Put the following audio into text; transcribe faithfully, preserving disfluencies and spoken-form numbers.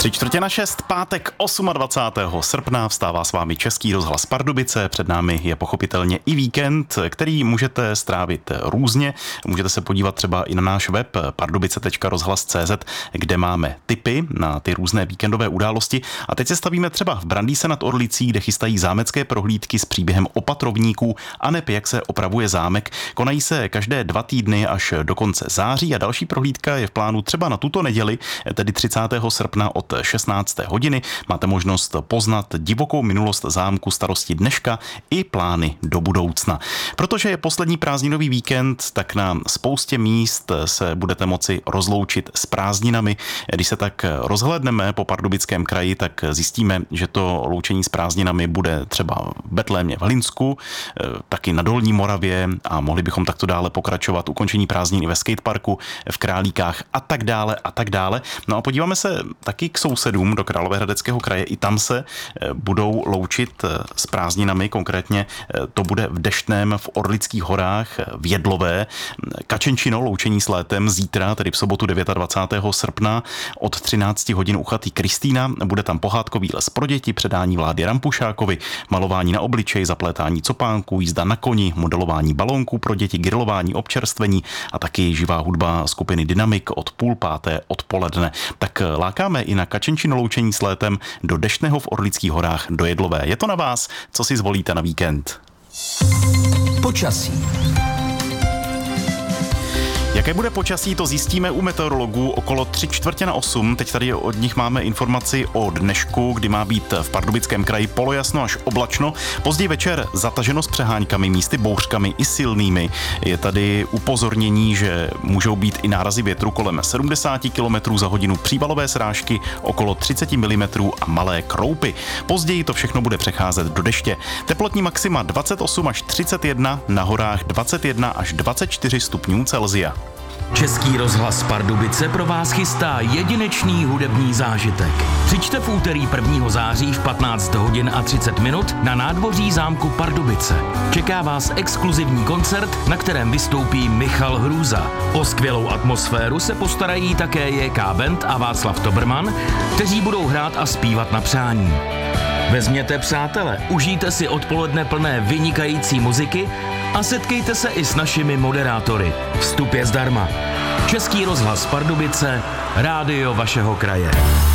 Tři čtvrtě na šest, pátek dvacátého osmého srpna vstává s vámi Český rozhlas Pardubice. Před námi je pochopitelně i víkend, který můžete strávit různě. Můžete se podívat třeba i na náš web pardubice tečka rozhlas tečka cé zet, kde máme tipy na ty různé víkendové události. A teď se stavíme třeba v Brandýse nad Orlicí, kde chystají zámecké prohlídky s příběhem opatrovníků a neb jak se opravuje zámek. Konají se každé dva týdny až do konce září a další prohlídka je v plánu třeba na tuto neděli, tedy třicátého srpna od šestnácté hodiny. Máte možnost poznat divokou minulost zámku, starosti dneška i plány do budoucna. Protože je poslední prázdninový víkend, tak na spoustě míst se budete moci rozloučit s prázdninami. Když se tak rozhlédneme po Pardubickém kraji, tak zjistíme, že to loučení s prázdninami bude třeba v Betlémě v Hlinsku, taky na Dolní Moravě a mohli bychom takto dále pokračovat. Ukončení prázdnin i ve skateparku, v Králíkách a tak dále a tak dále. No a podíváme se taky k sousedům do Královéhradeckého kraje. I tam se budou loučit s prázdninami, konkrétně to bude v Deštném v Orlických horách v Jedlové. Kačenčino loučení s létem zítra, tedy v sobotu dvacátého devátého srpna od třinácti hodin u chaty Kristýna. Bude tam pohádkový les pro děti, předání Vlády Rampušákovi, malování na obličej, zaplétání copánků, jízda na koni, modelování balónků pro děti, grilování, občerstvení a taky živá hudba skupiny Dynamik od půl páté odpoledne. Tak lákáme i na Kačenčino loučení s létem do Deštného v Orlických horách do Jedlové. Je to na vás, co si zvolíte na víkend. Počasí. Jaké bude počasí, to zjistíme u meteorologů okolo tři čtvrtě na osm. Teď tady od nich máme informaci o dnešku, kdy má být v Pardubickém kraji polojasno až oblačno. Později večer zataženo s přeháňkami, místy bouřkami i silnými. Je tady upozornění, že můžou být i nárazy větru kolem sedmdesát kilometrů za hodinu, přívalové srážky okolo třicet milimetrů a malé kroupy. Později to všechno bude přecházet do deště. Teplotní maxima dvacet osm až třicet jedna, na horách dvacet jedna až dvacet čtyři stupňů Celsia. Český rozhlas Pardubice pro vás chystá jedinečný hudební zážitek. Přijďte v úterý prvního září v patnáct hodin a třicet minut na nádvoří zámku Pardubice. Čeká vás exkluzivní koncert, na kterém vystoupí Michal Hrůza. O skvělou atmosféru se postarají také J K Band a Václav Toberman, kteří budou hrát a zpívat na přání. Vezměte přátele, užijte si odpoledne plné vynikající muziky a setkejte se i s našimi moderátory. Vstup je zdarma. Český rozhlas Pardubice, rádio vašeho kraje.